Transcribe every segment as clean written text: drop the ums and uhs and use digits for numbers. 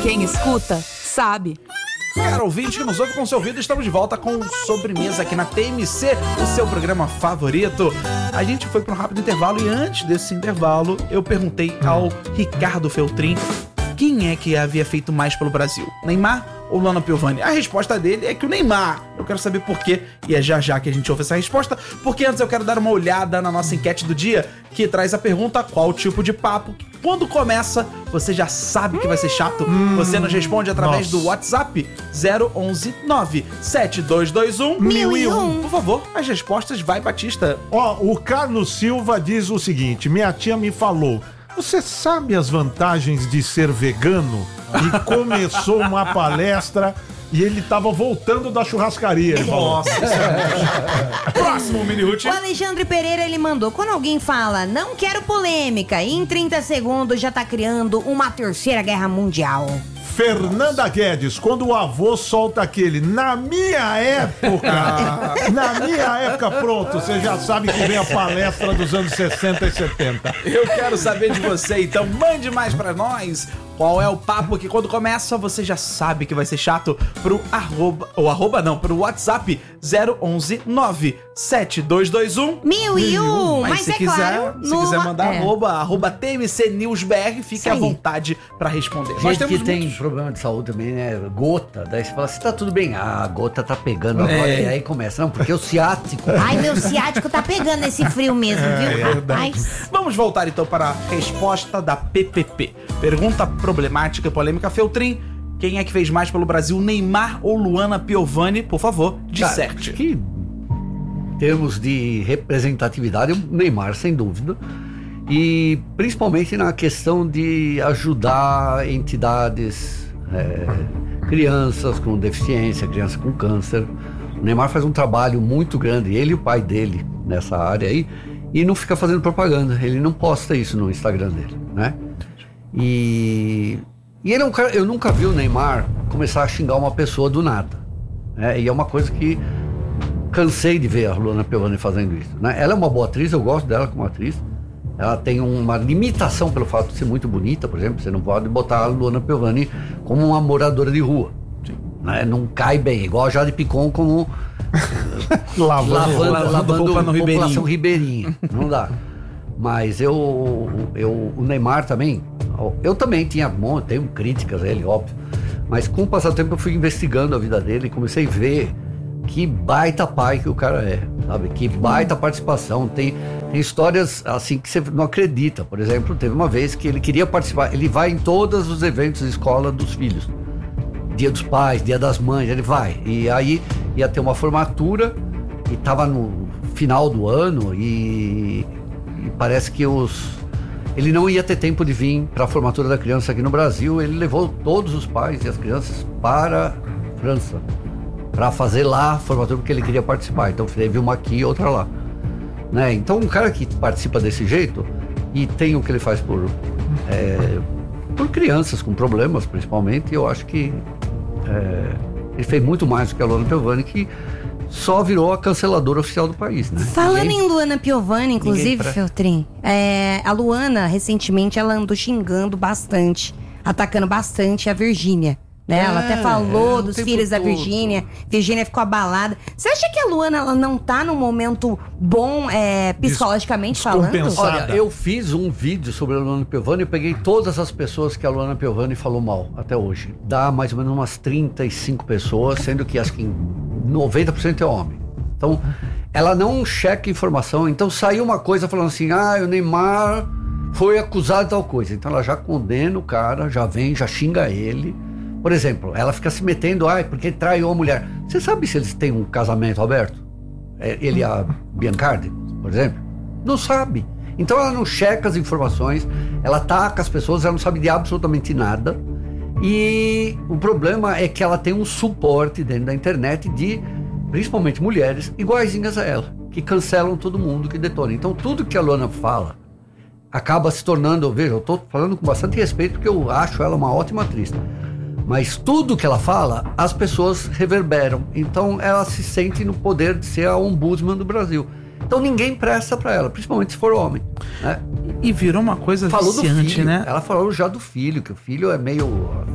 Quem escuta, sabe. Caro ouvinte que nos ouve com seu ouvido, estamos de volta com Sobremesa aqui na TMC, o seu programa favorito. A gente foi para um rápido intervalo e antes desse intervalo eu perguntei ao Ricardo Feltrin quem é que havia feito mais pelo Brasil, Neymar ou Luana Piovani? A resposta dele é que o Neymar. Eu quero saber por quê, e é já que a gente ouve essa resposta, porque antes eu quero dar uma olhada na nossa enquete do dia, que traz a pergunta: qual tipo de papo, quando começa, você já sabe que vai ser chato? Você nos responde através do WhatsApp 011 97221 1001. Por favor, as respostas, vai, Batista. O Carlos Silva diz o seguinte: minha tia me falou, você sabe as vantagens de ser vegano? E começou uma palestra e ele tava voltando da churrascaria. Nossa. Próximo, Mini Ruth. O Alexandre Pereira, ele mandou: quando alguém fala, não quero polêmica, e em 30 segundos já tá criando uma terceira guerra mundial. Fernanda Guedes, quando o avô solta aquele, na minha época, pronto, você já sabe que vem a palestra dos anos 60 e 70. Eu quero saber de você, então mande mais pra nós. Qual é o papo que quando começa você já sabe que vai ser chato? Pro pro WhatsApp 011 97221 1001. Mas se é quiser, claro, se quiser mandar arroba TMC NewsBR, fique à vontade pra responder. Gente que tem problema de saúde também, né? Gota. Daí você fala assim, tá tudo bem. A gota tá pegando agora. E aí começa. Não, porque o ciático... Ai, meu ciático tá pegando esse frio mesmo, viu? Rapaz. Vamos voltar então para a resposta da PPP. Pergunta problemática e polêmica. Feltrin, quem é que fez mais pelo Brasil, Neymar ou Luana Piovani? Por favor, disserte. Acho que em termos de representatividade, o Neymar, sem dúvida. E principalmente na questão de ajudar entidades, crianças com deficiência, crianças com câncer. O Neymar faz um trabalho muito grande, ele e o pai dele, nessa área aí, e não fica fazendo propaganda. Ele não posta isso no Instagram dele, né? E ele é um cara, eu nunca vi o Neymar começar a xingar uma pessoa do nada, né? E é uma coisa que cansei de ver a Luana Piovani fazendo isso, né? Ela é uma boa atriz, eu gosto dela como atriz. Ela tem uma limitação pelo fato de ser muito bonita, por exemplo. Você não pode botar a Luana Piovani como uma moradora de rua, né? Não cai bem, igual a Jade Picon como lavando a população ribeirinha. Não dá. Mas o Neymar também, eu também tenho críticas a ele, óbvio, mas com o passar do tempo eu fui investigando a vida dele e comecei a ver que baita pai que o cara é, sabe? Que baita participação. Tem histórias assim que você não acredita. Por exemplo, teve uma vez que ele queria participar, ele vai em todos os eventos de escola dos filhos. Dia dos pais, dia das mães, ele vai. E aí ia ter uma formatura e tava no final do ano e parece que ele não ia ter tempo de vir para a formatura da criança aqui no Brasil. Ele levou todos os pais e as crianças para a França para fazer lá a formatura porque ele queria participar. Então teve uma aqui e outra lá, né? Então um cara que participa desse jeito e tem o que ele faz por crianças com problemas principalmente, eu acho que ele fez muito mais do que a Luana Piovani, que só virou a canceladora oficial do país, né? Falando em Luana Piovani, inclusive, Feltrin, a Luana, recentemente, ela andou xingando bastante, atacando bastante a Virgínia, né? Ela até falou dos filhos da Virgínia. Virgínia ficou abalada. Você acha que a Luana, ela não tá num momento bom, psicologicamente falando? Olha, eu fiz um vídeo sobre a Luana Piovani, eu peguei todas as pessoas que a Luana Piovani falou mal até hoje. Dá mais ou menos umas 35 pessoas, sendo que acho que 90% é homem. Então, ela não checa informação. Então saiu uma coisa falando assim, o Neymar foi acusado de tal coisa. Então ela já condena o cara, já xinga ele. Por exemplo, ela fica se metendo, porque traiu a mulher. Você sabe se eles têm um casamento aberto? Ele e a Biancardi, por exemplo? Não sabe. Então ela não checa as informações, ela ataca as pessoas, ela não sabe de absolutamente nada. E o problema é que ela tem um suporte dentro da internet de, principalmente mulheres, iguaizinhas a ela, que cancelam todo mundo, que detona. Então tudo que a Luana fala acaba se tornando, eu tô falando com bastante respeito, porque eu acho ela uma ótima atriz. Mas tudo que ela fala, as pessoas reverberam. Então ela se sente no poder de ser a ombudsman do Brasil. Então ninguém presta pra ela, principalmente se for homem, né? E virou uma coisa falou viciante, do filho, né? Ela falou já do filho, que o filho é meio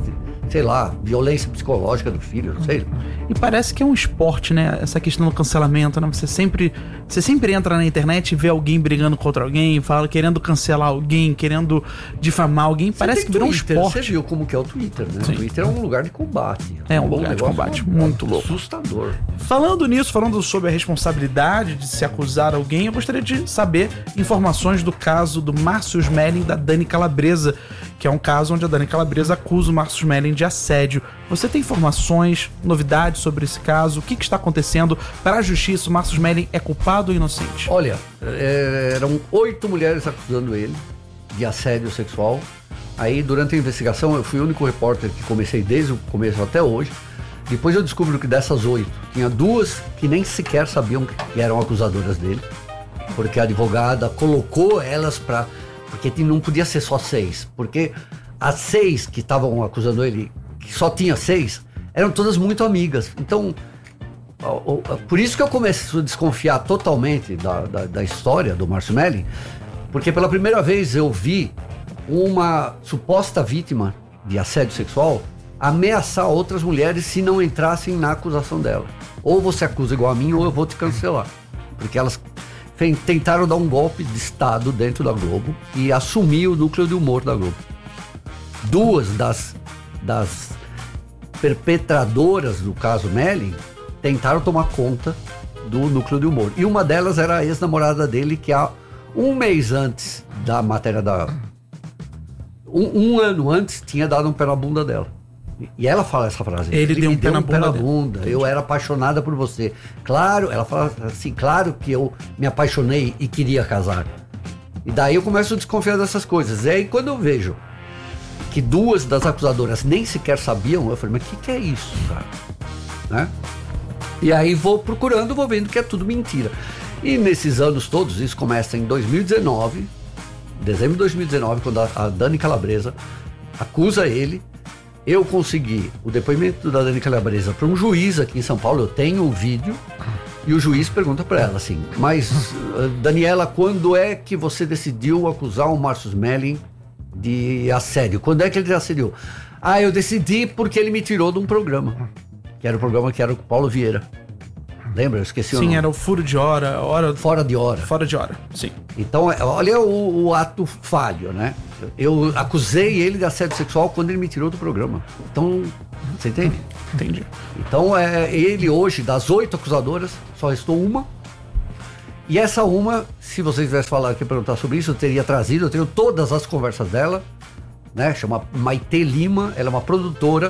sei lá, violência psicológica do filho, não sei. E parece que é um esporte, né? Essa questão do cancelamento, né? Você sempre entra na internet e vê alguém brigando contra alguém, querendo cancelar alguém, querendo difamar alguém. Parece que virou um esporte. Você viu como que é o Twitter, né? Sim. O Twitter é um lugar de combate. É um lugar de combate muito louco. Assustador. Falando nisso, falando sobre a responsabilidade de se acusar alguém, eu gostaria de saber informações do caso do Márcio Smelling da Dani Calabresa, que é um caso onde a Dani Calabresa acusa o Márcio Smelling de assédio. Você tem informações, novidades sobre esse caso? O que está acontecendo? Para a justiça, o Márcio Smelling é culpado ou inocente? Olha, eram 8 mulheres acusando ele de assédio sexual. Aí, durante a investigação, eu fui o único repórter que comecei desde o começo até hoje. Depois eu descubro que dessas 8, tinha 2 que nem sequer sabiam que eram acusadoras dele, porque a advogada colocou elas porque não podia ser só 6, porque as 6 que estavam acusando ele, que só tinha 6, eram todas muito amigas. Então, por isso que eu começo a desconfiar totalmente da história do Márcio Smelling, porque pela primeira vez eu vi uma suposta vítima de assédio sexual ameaçar outras mulheres se não entrassem na acusação dela. Ou você acusa igual a mim, ou eu vou te cancelar. Porque elas tentaram dar um golpe de Estado dentro da Globo e assumir o núcleo de humor da Globo. 2 das perpetradoras do caso Smelling tentaram tomar conta do núcleo de humor. E uma delas era a ex-namorada dele, que há um mês antes da matéria um ano antes, tinha dado um pé na bunda dela. E ela fala essa frase. Ele deu um pé na bunda. Eu era apaixonada por você. Claro, ela fala assim, claro que eu me apaixonei e queria casar. E daí eu começo a desconfiar dessas coisas. E aí quando eu vejo que 2 das acusadoras nem sequer sabiam, eu falei, mas o que é isso, cara? Né? E aí vou procurando, vou vendo que é tudo mentira. E nesses anos todos, isso começa em 2019, dezembro de 2019, quando a Dani Calabresa acusa ele. Eu consegui o depoimento da Dani Calabresa para um juiz aqui em São Paulo, eu tenho um vídeo, e o juiz pergunta para ela assim, mas Daniela, quando é que você decidiu acusar o Márcio Smelling de assédio? Quando é que ele assediou? Eu decidi porque ele me tirou de um programa, que era o programa que era com o Paulo Vieira. Lembra? Eu esqueci o nome. Sim, era o furo de hora. Fora de hora. Fora de hora, sim. Então, olha o ato falho, né? Eu acusei ele de assédio sexual quando ele me tirou do programa. Então, você entende? Entendi. Então, ele hoje, das 8 acusadoras, só restou uma. E essa uma, se vocês tivessem falado aqui, perguntar sobre isso, eu teria trazido, eu tenho todas as conversas dela, né? Chama Maite Lima, ela é uma produtora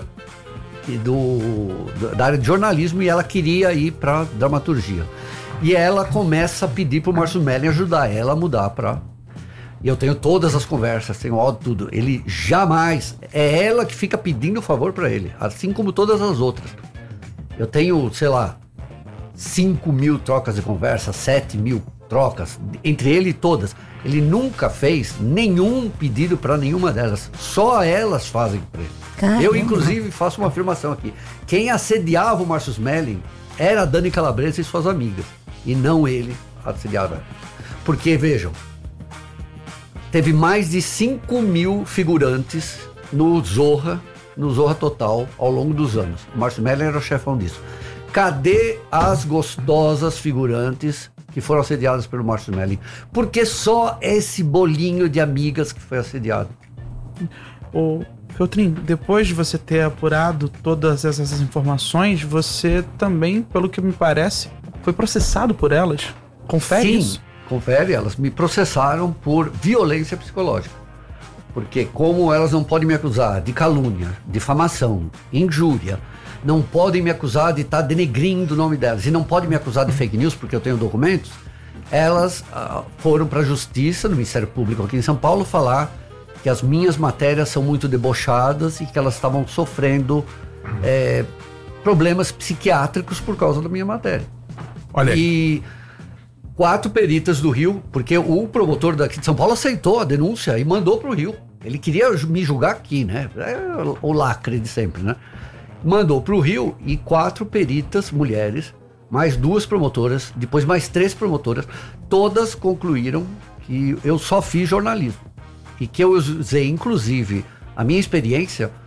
da área de jornalismo e ela queria ir para dramaturgia. E ela começa a pedir pro Márcio Smelling ajudar ela a mudar para... E eu tenho todas as conversas, tenho áudio, tudo. Ele jamais... É ela que fica pedindo favor para ele, assim como todas as outras. Eu tenho, sei lá, 5.000 trocas de conversa, 7.000 trocas, entre ele e todas. Ele nunca fez nenhum pedido para nenhuma delas. Só elas fazem para ele. Caramba. Eu, inclusive, faço uma afirmação aqui. Quem assediava o Márcio Smelling era a Dani Calabresa e suas amigas. E não ele assediava. Porque, vejam, teve mais de 5.000 figurantes no Zorra Total ao longo dos anos. O Márcio Smelling era o chefão disso. Cadê as gostosas figurantes que foram assediadas pelo Márcio Smelling? Porque só esse bolinho de amigas que foi assediado. Ô, Feltrin, depois de você ter apurado todas essas informações, você também, pelo que me parece, foi processado por elas. Confere Sim, isso? Confere, elas me processaram por violência psicológica. Porque como elas não podem me acusar de calúnia, difamação, injúria, não podem me acusar de estar denegrindo o nome delas, e não podem me acusar de fake news porque eu tenho documentos, elas foram para a justiça, no Ministério Público aqui em São Paulo, falar que as minhas matérias são muito debochadas e que elas estavam sofrendo problemas psiquiátricos por causa da minha matéria. Olha aí. E 4 peritas do Rio, porque o promotor daqui de São Paulo aceitou a denúncia e mandou para o Rio. Ele queria me julgar aqui, né? É o lacre de sempre, né? Mandou para o Rio e 4 peritas mulheres, mais 2 promotoras, depois mais 3 promotoras, todas concluíram que eu só fiz jornalismo. E que eu usei, inclusive, a minha experiência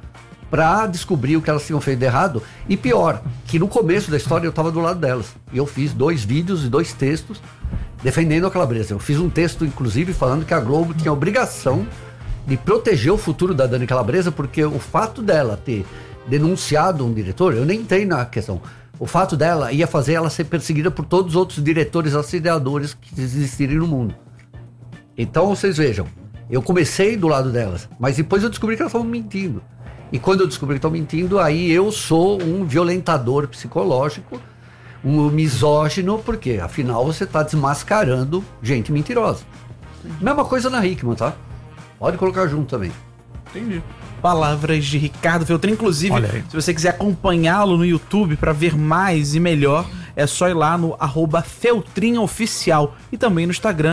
pra descobrir o que elas tinham feito de errado. E pior, que no começo da história eu tava do lado delas. E eu fiz 2 vídeos e 2 textos defendendo a Calabresa. Eu fiz um texto, inclusive, falando que a Globo tinha a obrigação de proteger o futuro da Dani Calabresa, porque o fato dela ter denunciado um diretor, eu nem entrei na questão, o fato dela ia fazer ela ser perseguida por todos os outros diretores assediadores que existirem no mundo. Então, vocês vejam, eu comecei do lado delas, mas depois eu descobri que elas estavam mentindo. E quando eu descobri que estão mentindo, aí eu sou um violentador psicológico, um misógino, porque afinal você está desmascarando gente mentirosa. Mesma coisa na Hickman, tá? Pode colocar junto também. Entendi. Palavras de Ricardo Feltrin. Inclusive, se você quiser acompanhá-lo no YouTube para ver mais e melhor, é só ir lá no @FeltrinOficial e também no Instagram,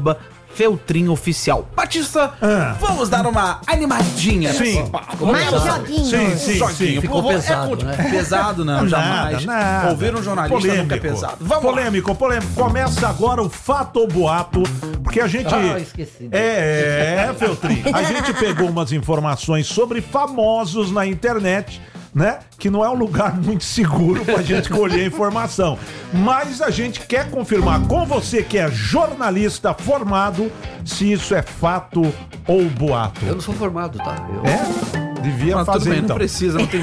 @FeltrinOficial. Batista, vamos dar uma animadinha. Sim. Mais joguinhos. Sim. Ficou Por favor, pesado, né? Pesado não, jamais. Nada. Ouvir um jornalista nunca é pesado. Vamos lá. Polêmico. Começa agora o Fato ou Boato, porque a gente... Esqueci. Feltrin. A gente pegou umas informações sobre famosos na internet, né? Que não é um lugar muito seguro pra gente colher informação. Mas a gente quer confirmar com você que é jornalista formado se isso é fato ou boato. Eu não sou formado, tá? Devia Mas fazer tudo bem, então. não precisa, não tem...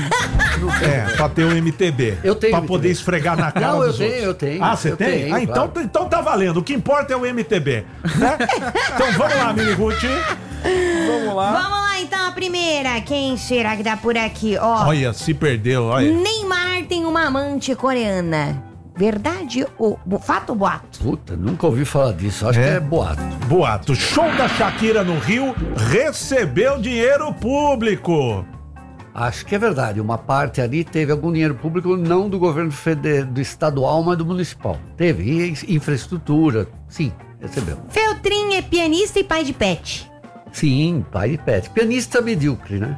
Pra ter o MTB. Eu tenho Pra MTB. poder esfregar na cara Não, eu dos tenho, outros. eu tenho. Ah, você Eu tem? tenho, Então, claro. então tá valendo. O que importa é o MTB, né? Então vamos lá, Mini Ruth. Vamos lá. Vamos lá, então, a primeira. Quem será que dá por aqui? Ó, Olha, se perdeu, olha. Neymar tem uma amante coreana. Verdade ou fato ou boato? Puta, nunca ouvi falar disso. Acho que é boato. Boato. Show da Shakira no Rio recebeu dinheiro público. Acho que é verdade. Uma parte ali teve algum dinheiro público, não do governo do estadual, mas do municipal. Teve. E infraestrutura. Sim, recebeu. Feltrin é pianista e pai de pet. Sim, pai de pet. Pianista medíocre, né?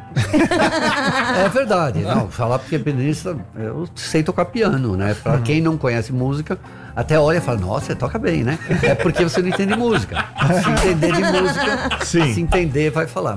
É verdade. Não, falar porque pianista, eu sei tocar piano, né? Pra quem não conhece música, até olha e fala, nossa, você toca bem, né? É porque você não entende música. Se entender de música, Sim. se entender, vai falar.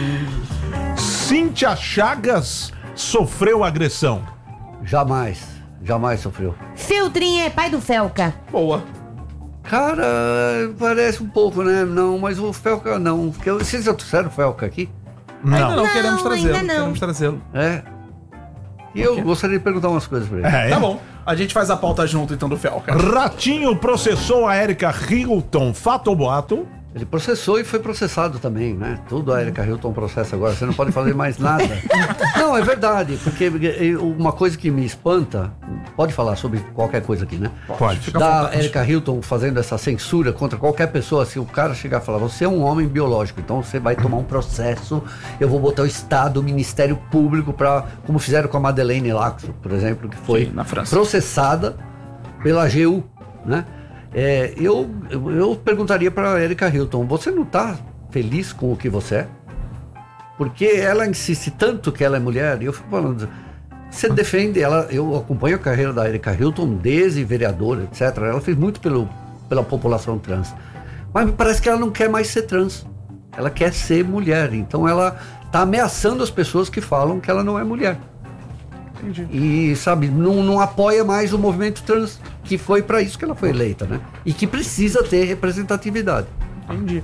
Cíntia Chagas sofreu agressão. Jamais sofreu. Feltrin é pai do Felca. Boa. Cara, parece um pouco, né? Não, mas o Felca não. Porque vocês já trouxeram o Felca aqui? Ainda não, Não, queremos trazê-lo. ainda não. Queremos trazê-lo. É. E eu gostaria de perguntar umas coisas pra ele. Tá bom. A gente faz a pauta junto, então, do Felca. Ratinho processou a Erika Hilton. Fato ou boato? Ele processou e foi processado também, né? Tudo a Erika Hilton processa agora, você não pode fazer mais nada. Não, é verdade, porque uma coisa que me espanta, pode falar sobre qualquer coisa aqui, né? Pode. Fica à Da vontade. Erika Hilton fazendo essa censura contra qualquer pessoa, se o cara chegar e falar, você é um homem biológico, então você vai tomar um processo, eu vou botar o Estado, o Ministério Público, como fizeram com a Madeleine Lacro, por exemplo, que foi Sim, na França. processada pela AGU, né? Eu perguntaria para a Erika Hilton, você não está feliz com o que você é? Porque ela insiste tanto que ela é mulher, e eu fico falando, você defende ela, eu acompanho a carreira da Erika Hilton desde vereadora, etc. Ela fez muito pela população trans. Mas me parece que ela não quer mais ser trans. Ela quer ser mulher. Então ela está ameaçando as pessoas que falam que ela não é mulher. Entendi. E, sabe, não apoia mais o movimento trans, que foi para isso que ela foi eleita, né? E que precisa ter representatividade. Entendi.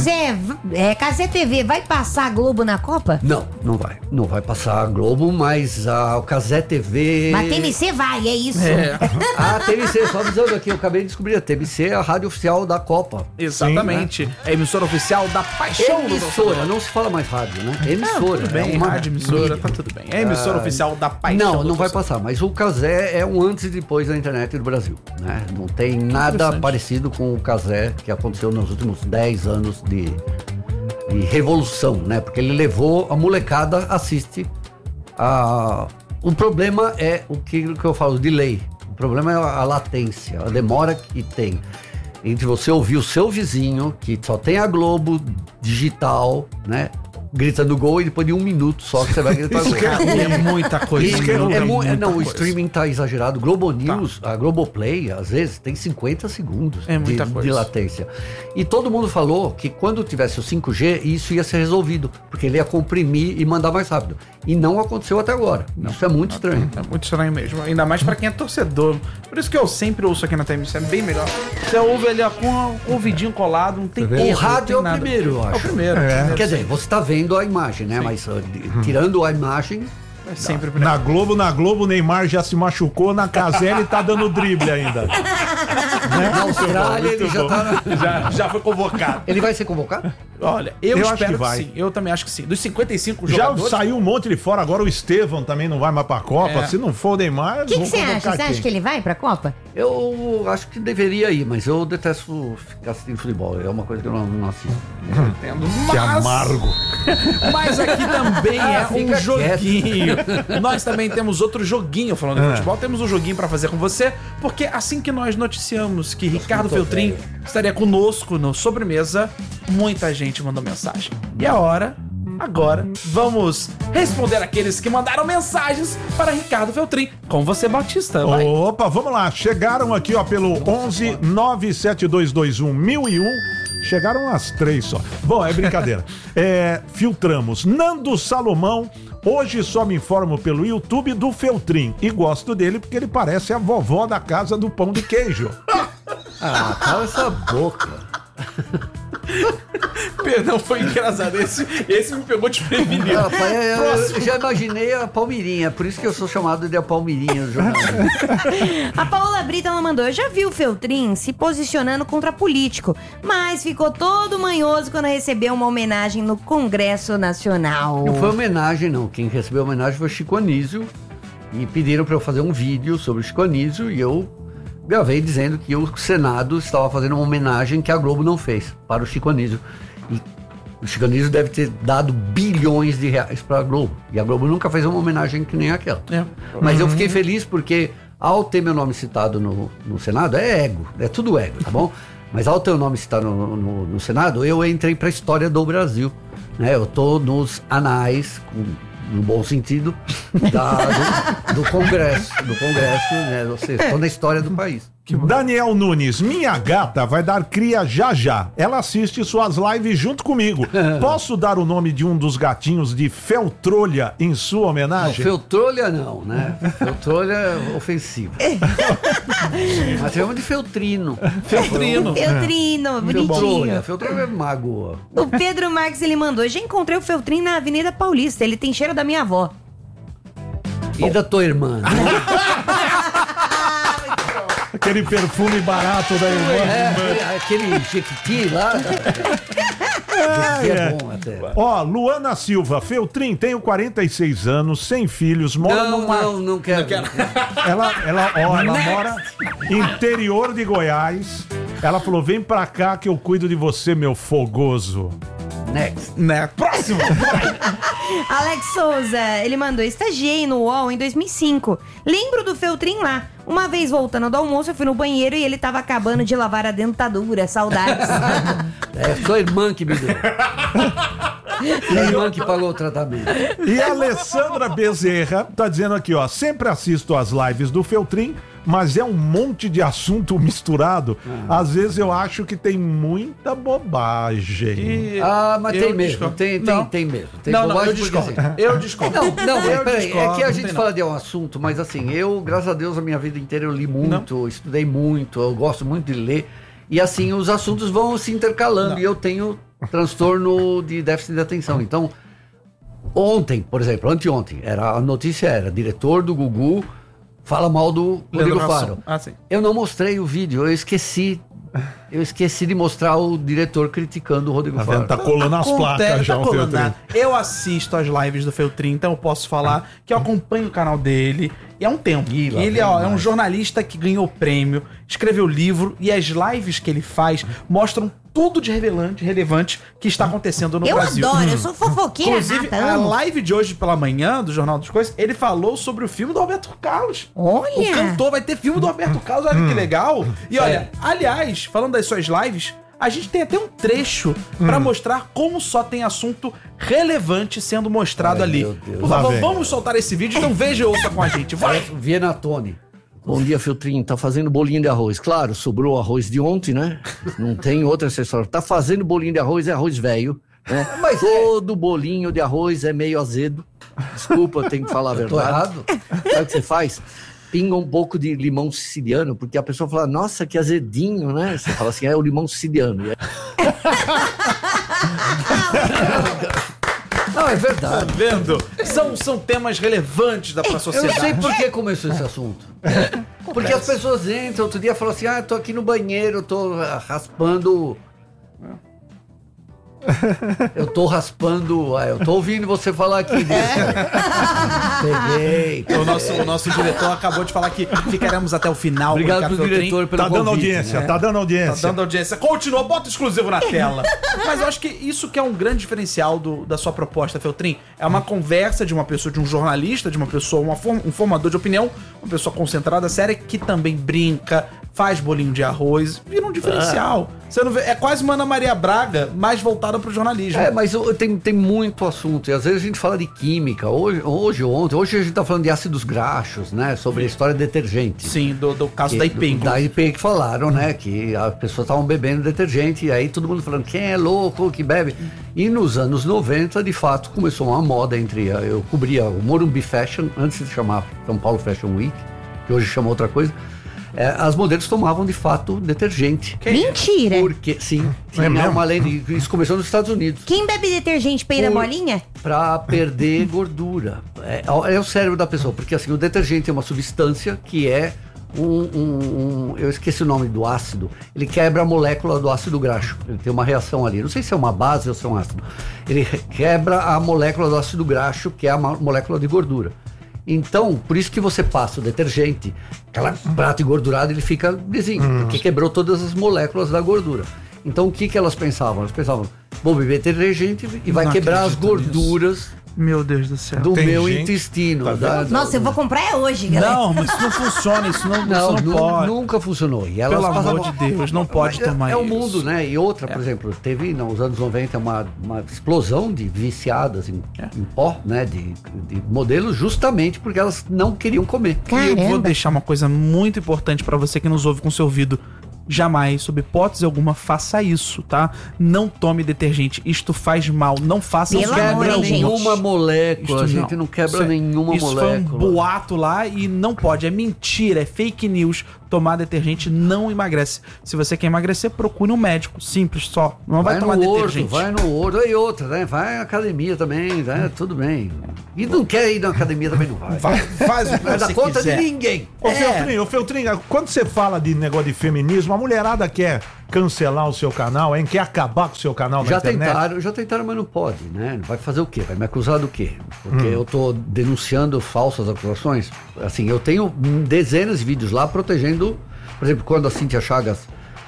Cazé TV vai passar a Globo na Copa? Não vai. Não vai passar a Globo, mas o Cazé TV... Mas TMC vai, é isso. A TMC, só avisando aqui, eu acabei de descobrir, a TMC é a rádio oficial da Copa. Exatamente. É a emissora oficial da paixão do Emissora, não se fala mais rádio, né? Emissora. Tudo bem, é uma rádio, emissora, tá tudo bem. É a emissora oficial da paixão. Não vai passar, mas o Cazé é um antes e depois da internet do Brasil, né? Não tem nada Interessante. parecido com o Cazé que aconteceu nos últimos 10 anos de revolução, né? Porque ele levou a molecada assiste o problema é o que eu falo, o delay. O problema é a latência, a demora que tem entre você ouvir o seu vizinho, que só tem a Globo digital, né? gritando gol e depois de 1 minuto só que você vai gritar gol. É muita coisa. O streaming tá exagerado. Globo News, a Globoplay, às vezes, tem 50 segundos de latência. E todo mundo falou que quando tivesse o 5G, isso ia ser resolvido, porque ele ia comprimir e mandar mais rápido. E não aconteceu até agora. Isso é muito estranho. É muito estranho mesmo. Ainda mais pra quem é torcedor. Por isso que eu sempre ouço aqui na TMC, é bem melhor. Você ouve ali ó, com o ouvidinho colado, não tem erro, o rádio é o nada. primeiro, eu acho. É o primeiro. Quer dizer, você tá vendo a imagem, né? Sim. Mas tirando a imagem... É sempre na Globo, o Neymar já se machucou, na Casella tá dando drible ainda. Na Austrália ele já tá... Já foi convocado. Ele vai ser convocado? Olha, eu espero que sim. Eu também acho que sim. Dos 55 jogadores... Já saiu um monte de fora, agora o Estevão também não vai mais pra Copa. Se não for o Neymar... O que você acha? Você acha que ele vai pra Copa? Eu acho que deveria ir, mas eu detesto ficar assistindo futebol. É uma coisa que eu não assisto. Entendo. Que amargo. Mas aqui também é um joguinho. Nós também temos outro joguinho falando de futebol. Temos um joguinho pra fazer com você, porque assim que nós noticiamos que Ricardo Feltrin estaria conosco no Sobremesa, muita gente mandou mensagem. E a hora... Agora, vamos responder aqueles que mandaram mensagens para Ricardo Feltrin. Com você, Batista. Vai. Opa, vamos lá. Chegaram aqui, ó, pelo 11 97221 1001. Chegaram as 3 só. Bom, é brincadeira. Filtramos. Nando Salomão. Hoje só me informo pelo YouTube do Feltrin. E gosto dele porque ele parece a vovó da casa do pão de queijo. Cala essa boca. Perdão, foi engraçado. Esse me pegou desprevenido. Eu já imaginei a Palmirinha, por isso que eu sou chamado de a Palmirinha do jornal. A Paola Brita ela mandou: eu já vi o Feltrin se posicionando contra político, mas ficou todo manhoso quando recebeu uma homenagem no Congresso Nacional. Não foi homenagem, não. Quem recebeu a homenagem foi o Chico Anísio. E pediram para eu fazer um vídeo sobre o Chico Anísio e eu gravei dizendo que o Senado estava fazendo uma homenagem que a Globo não fez para o Chico Anísio. E o Chico Anísio deve ter dado bilhões de reais para a Globo. E a Globo nunca fez uma homenagem que nem aquela. Mas eu fiquei feliz porque, ao ter meu nome citado no Senado, é ego, é tudo ego, tá bom? Mas ao ter o nome citado no Senado, eu entrei para a história do Brasil. Né? Eu tô nos anais, no bom sentido, do Congresso, né? Ou seja, estou na história do país. Daniel Nunes, minha gata vai dar cria já. Ela assiste suas lives junto comigo. Posso dar o nome de um dos gatinhos de Feltrolha em sua homenagem? Não, Feltrolha não, né? Feltrolha é ofensivo. Mas chamamos de Feltrino. Feltrino, bonitinho. Feltrolha é magoa. O Pedro Marques, ele mandou: já encontrei o Feltrin na Avenida Paulista. Ele tem cheiro da minha avó. E da tua irmã? Aquele perfume barato da irmã. Aquele Jequiti lá. É bom até. Ó, Luana Silva, Feltrin, tenho 46 anos, sem filhos, mora numa... Não quero. Ela mora interior de Goiás. Ela falou: vem pra cá que eu cuido de você, meu fogoso. Next. Próximo. Alex Souza, ele mandou: estagiei no UOL em 2005. Lembro do Feltrin lá. Uma vez voltando do almoço, eu fui no banheiro e ele tava acabando de lavar a dentadura. Saudades. É sua irmã que me deu. Minha irmã que pagou o tratamento. E a Alessandra Bezerra tá dizendo aqui, ó: sempre assisto as lives do Feltrin, mas é um monte de assunto misturado. Às vezes eu acho que tem muita bobagem. Mas tem mesmo. Tem mesmo. Tem bobagem, eu discordo. Eu discordo. Peraí. É que a gente fala de um assunto, mas assim, eu, graças a Deus, a minha vida inteira eu li muito, estudei muito, eu gosto muito de ler. E assim, os assuntos vão se intercalando. E eu tenho transtorno de déficit de atenção. Então, ontem, por exemplo, anteontem, a notícia era: diretor do Gugu fala mal do Rodrigo Faro. Sim. Eu não mostrei o vídeo, eu esqueci de mostrar o diretor criticando o Rodrigo Faro. Tá colando as placas já, o Feltrin. Eu assisto as lives do Feltrin, então eu posso falar que eu acompanho o canal dele e há um tempo. Ele é um jornalista que ganhou prêmio, escreveu livro, e as lives que ele faz mostram tudo de relevante que está acontecendo no Brasil. Eu adoro, eu sou fofoqueira. Inclusive, a live de hoje pela manhã, do Jornal das Coisas, ele falou sobre o filme do Roberto Carlos. Olha! O cantor vai ter filme do Roberto Carlos, olha que legal. E olha, aliás, falando das suas lives, A gente tem até um trecho pra mostrar como só tem assunto relevante sendo mostrado ali. meu Deus. Por favor, vamos soltar esse vídeo, então veja e ouça com a gente. Vai! Viena Tony. Bom dia, Feltrinho. Tá fazendo bolinho de arroz. Claro, sobrou arroz de ontem, né? Não tem outra acessório. Tá fazendo bolinho de arroz, é arroz velho, né? Mas todo bolinho de arroz é meio azedo. Desculpa, eu tenho que falar a verdade. Tô errado? Sabe o que você faz? Pinga um pouco de limão siciliano, porque a pessoa fala, nossa, que azedinho, né? Você fala assim, é o limão siciliano. Não, é verdade. Tá vendo? São temas relevantes pra sociedade. Eu sei por que começou esse assunto. Porque as pessoas entram, outro dia falam assim, tô aqui no banheiro, eu tô raspando... Eu tô raspando... eu tô ouvindo você falar aqui. Peguei. O nosso diretor acabou de falar que ficaremos até o final. Obrigado pro diretor pelo Tá dando convite, audiência, né? tá dando audiência. Tá dando audiência. Continua, bota exclusivo na tela. Mas eu acho que isso que é um grande diferencial da sua proposta, Feltrin. É uma conversa de uma pessoa, de um jornalista, de uma pessoa, um formador de opinião, uma pessoa concentrada, séria, que também brinca, faz bolinho de arroz, vira um diferencial. Você não vê, é quase uma Ana Maria Braga, mais voltada pro jornalismo. Mas tem muito assunto. E às vezes a gente fala de química. Hoje a gente tá falando de ácidos graxos, né? Sobre a história de detergente. Sim, do caso da IP. Da IP que falaram, né? Que as pessoas estavam bebendo detergente. E aí todo mundo falando, quem é louco que bebe? E nos anos 90, de fato, começou uma moda entre... Eu cobria o Morumbi Fashion, antes de chamar São Paulo Fashion Week, que hoje chama outra coisa. As modelos tomavam, de fato, detergente. Mentira! Porque, sim, tinha uma lei, isso começou nos Estados Unidos. Quem bebe detergente pra ir na bolinha? Pra perder gordura. É o cérebro da pessoa, porque assim, o detergente é uma substância que é eu esqueci o nome do ácido. Ele quebra a molécula do ácido graxo. Ele tem uma reação ali. Não sei se é uma base ou se é um ácido. Ele quebra a molécula do ácido graxo, que é a molécula de gordura. Então, por isso que você passa o detergente, aquela prato engordurado, ele fica lisinho, porque quebrou todas as moléculas da gordura. Então, o que elas pensavam? Elas pensavam, vou beber detergente e vai quebrar as gorduras Meu Deus do céu. do meu intestino. Nossa, eu vou comprar hoje, galera. Não, mas isso não funciona, isso não pode. Nunca funcionou. E elas Pelo passavam... amor de Deus, não pode tomar É isso. o mundo, né? E outra, por exemplo, teve nos anos 90 uma explosão de viciadas em pó, né? De modelos, justamente porque elas não queriam comer. E eu vou Caramba. deixar uma coisa muito importante pra você que nos ouve com seu ouvido. Jamais, sob hipótese alguma, faça isso, tá? Não tome detergente. Isto faz mal. Não faça Pelo isso. amor, Quebra gente. nenhuma molécula, a Isto gente não quebra nenhuma isso molécula. Isso foi um boato lá e não pode. É mentira, é fake news. Tomar detergente não emagrece. Se você quer emagrecer, procure um médico. Simples, só. Não vai tomar detergente. Vai no horto. E outra, né? Vai à academia também, né? Tudo bem. E não quer ir na academia também, não vai. Faz o que Não dá você conta quiser. de ninguém. Ô, Feltrinho, quando você fala de negócio de feminismo, a mulherada quer cancelar o seu canal, hein? Quer acabar com o seu canal na internet? Já tentaram, mas não pode, né? Vai fazer o quê? Vai me acusar do quê? Porque eu tô denunciando falsas acusações. Assim, eu tenho dezenas de vídeos lá protegendo. Por exemplo, quando a Cíntia Chagas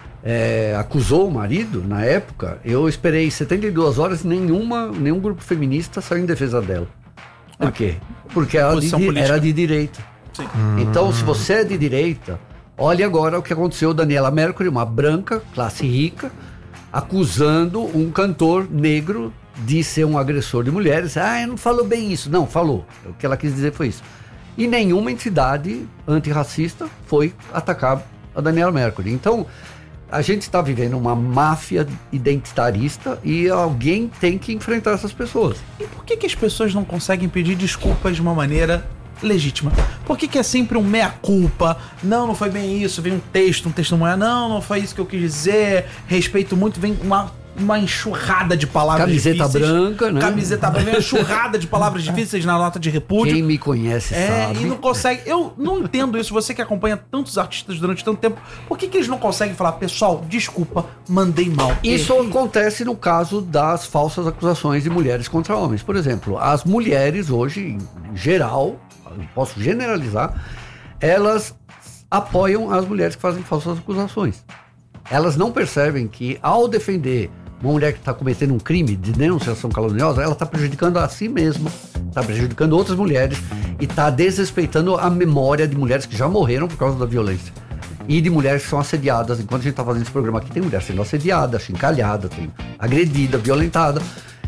acusou o marido, na época, eu esperei 72 horas e nenhum grupo feminista saiu em defesa dela. Por quê? Porque ela era de direita. Sim. Então, se você é de direita, olhe agora o que aconteceu. Daniela Mercury, uma branca, classe rica, acusando um cantor negro de ser um agressor de mulheres. Não falou bem isso. Não, falou. O que ela quis dizer foi isso. E nenhuma entidade antirracista foi atacar a Daniela Mercury. Então, a gente está vivendo uma máfia identitarista e alguém tem que enfrentar essas pessoas. E por que as pessoas não conseguem pedir desculpas de uma maneira legítima? Por que é sempre um meia-culpa? Não foi bem isso. Vem um testemunho. Não foi isso que eu quis dizer. Respeito muito. Vem uma enxurrada de palavras Camiseta difíceis. branca, né? Camiseta branca, uma enxurrada de palavras difíceis na nota de repúdio. Quem me conhece sabe. E não consegue. Eu não entendo isso. Você que acompanha tantos artistas durante tanto tempo, por que eles não conseguem falar, pessoal, desculpa, mandei mal? Isso acontece no caso das falsas acusações de mulheres contra homens. Por exemplo, as mulheres hoje, em geral, posso generalizar, elas apoiam as mulheres que fazem falsas acusações. Elas não percebem que, ao defender uma mulher que está cometendo um crime de denunciação caluniosa, ela está prejudicando a si mesma, está prejudicando outras mulheres e está desrespeitando a memória de mulheres que já morreram por causa da violência. e de mulheres que são assediadas. Enquanto a gente tá fazendo esse programa aqui, tem mulher sendo assediada, chincalhada, tem agredida, violentada.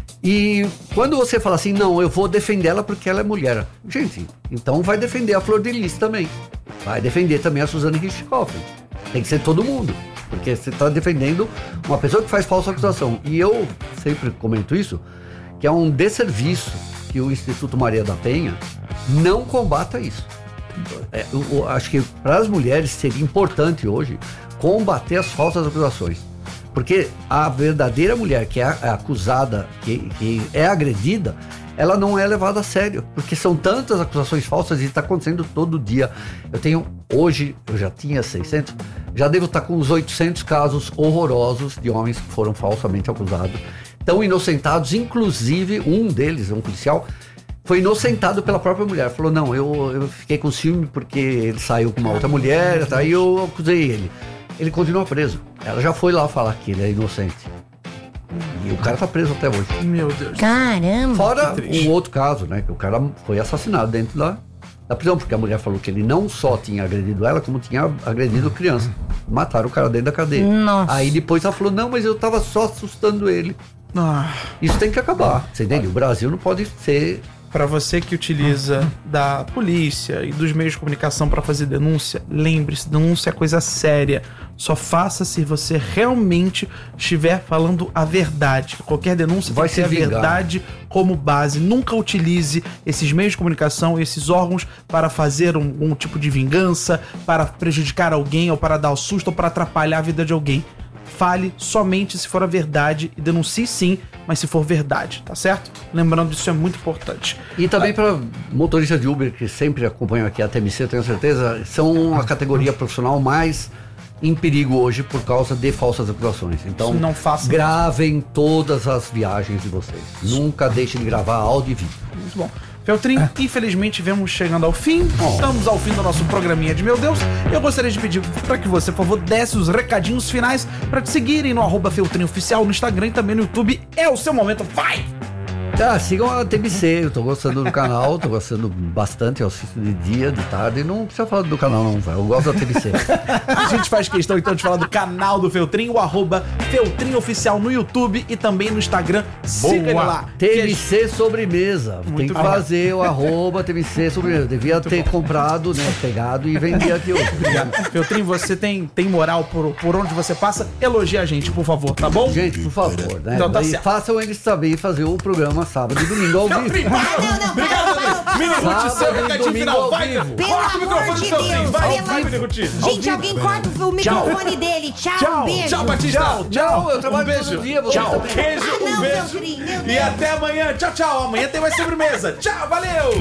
E quando você fala assim, não, eu vou defender ela porque ela é mulher. Gente, então vai defender a Flor de Lis também. Vai defender também a Suzane Richthofen. Tem que ser todo mundo. Porque você está defendendo uma pessoa que faz falsa acusação. E eu sempre comento isso, que é um desserviço que o Instituto Maria da Penha não combata isso. Eu acho que para as mulheres seria importante hoje combater as falsas acusações. Porque a verdadeira mulher que é acusada, que é agredida, ela não é levada a sério. Porque são tantas acusações falsas e está acontecendo todo dia. Hoje, eu já tinha 600, já devo estar com uns 800 casos horrorosos de homens que foram falsamente acusados. Tão inocentados, inclusive um deles, um policial, foi inocentado pela própria mulher. Falou, não, eu fiquei com ciúme porque ele saiu com uma outra mulher, aí eu acusei ele. Ele continua preso. Ela já foi lá falar que ele é inocente. E o cara tá preso até hoje. Meu Deus. Caramba. Fora um outro caso, né? Que o cara foi assassinado dentro da prisão, porque a mulher falou que ele não só tinha agredido ela, como tinha agredido criança. Mataram o cara dentro da cadeia. Nossa. Aí depois ela falou, não, mas eu tava só assustando ele. Isso tem que acabar. Você entende? O Brasil não pode ser... Para você que utiliza da polícia e dos meios de comunicação para fazer denúncia, lembre-se, denúncia é coisa séria. Só faça se você realmente estiver falando a verdade. Qualquer denúncia vai tem que ter a verdade como base. Nunca utilize esses meios de comunicação, esses órgãos para fazer um tipo de vingança, para prejudicar alguém, ou para dar o susto, ou para atrapalhar a vida de alguém. Fale somente se for a verdade e denuncie sim, mas se for verdade, tá certo? Lembrando, isso é muito importante. E também para motoristas de Uber que sempre acompanham aqui a TMC, eu tenho certeza, são a categoria profissional mais em perigo hoje por causa de falsas acusações. Então, não faça gravem todas as viagens de vocês. Nunca deixem de gravar áudio e vídeo. Muito bom. Feltrin, infelizmente vemos chegando ao fim. Estamos ao fim do nosso programinha de Meu Deus. Eu gostaria de pedir para que você, por favor, desse os recadinhos finais para te seguirem no @FeltrinOficial no Instagram e também no YouTube. É o seu momento, vai! Sigam a TMC, eu tô gostando do canal, tô gostando bastante, eu assisto de dia, de tarde, não precisa falar do canal não, velho, eu gosto da TMC. A gente faz questão então de falar do canal do Feltrin, o @FeltrinOficial no YouTube e também no Instagram. Siga ele lá. TMC Sobremesa, tem que fazer o @TMC Sobremesa, devia ter comprado, né, pegado e vendido aqui hoje. Feltrin, você tem moral por onde você passa, elogia a gente, por favor, tá bom? Gente, por favor, né, então, tá e façam eles saber fazer o programa sábado e domingo ao vivo. Obrigado, Mini seu recadinho final. Vai, pelo amor de Deus. Gente, alguém corta o microfone dele. Tchau, beijo. Tchau, Batista. Tchau, eu trabalho todo dia. Tchau, beijo, um beijo. E até amanhã. Tchau, tchau. Amanhã tem mais sobremesa. Tchau, valeu.